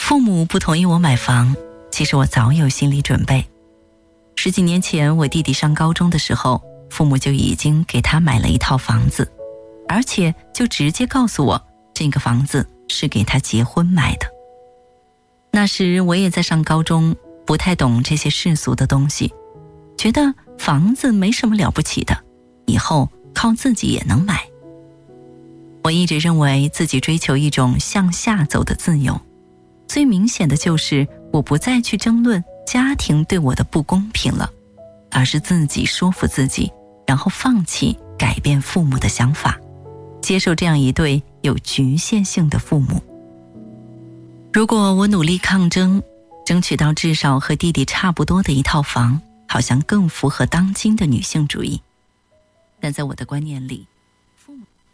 父母不同意我买房，其实我早有心理准备。10几年前我弟弟上高中的时候，父母就已经给他买了一套房子，而且就直接告诉我，这个房子是给他结婚买的。那时我也在上高中，不太懂这些世俗的东西，觉得房子没什么了不起的，以后靠自己也能买。我一直认为自己追求一种向下走的自由，最明显的就是我不再去争论家庭对我的不公平了，而是自己说服自己，然后放弃改变父母的想法，接受这样一对有局限性的父母。如果我努力抗争，争取到至少和弟弟差不多的一套房，好像更符合当今的女性主义。但在我的观念里，